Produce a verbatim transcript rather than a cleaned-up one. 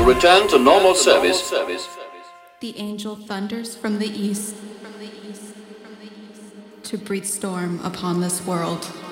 return to normal service. The angel thunders from the east to breathe storm upon this world.